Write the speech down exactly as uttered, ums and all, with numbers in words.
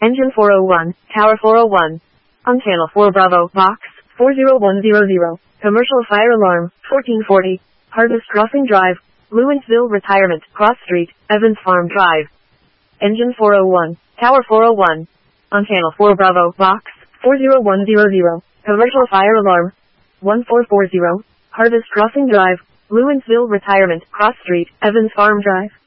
Engine four oh one, Tower four oh one. On Channel four Bravo, Box, four oh one hundred. Commercial fire alarm, fourteen forty. Harvest Crossing Drive, Lewinsville Retirement, Cross Street, Evans Farm Drive. Engine four oh one, Tower four oh one. On Channel four Bravo, Box, four oh one hundred. Commercial fire alarm, one four four zero. Harvest Crossing Drive, Lewinsville Retirement, Cross Street, Evans Farm Drive.